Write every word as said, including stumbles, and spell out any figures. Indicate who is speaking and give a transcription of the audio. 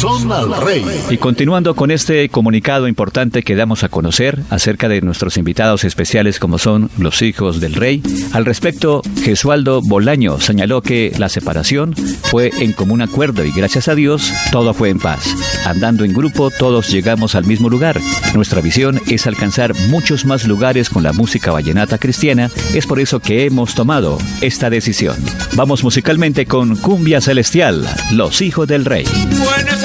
Speaker 1: Son al Rey.
Speaker 2: Y continuando con este comunicado importante que damos a conocer acerca de nuestros invitados especiales como son los hijos del Rey, al respecto, Gesualdo Bolaño señaló que la separación fue en común acuerdo y gracias a Dios todo fue en paz. Andando en grupo todos llegamos al mismo lugar. Nuestra visión es alcanzar muchos más lugares con la música vallenata cristiana, es por eso que hemos tomado esta decisión. Vamos musicalmente con Cumbia Celestial, Los Hijos del Rey.
Speaker 3: Buenas